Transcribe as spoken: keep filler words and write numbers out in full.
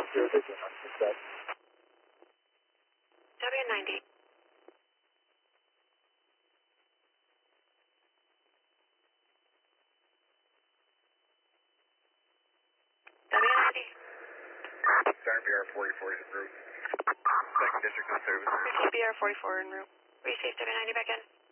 zero fifteen on success. W ninety. W ninety. Sorry, B R forty-four is en route. Second district on service. Received B R forty-four en route. Received W ninety back in.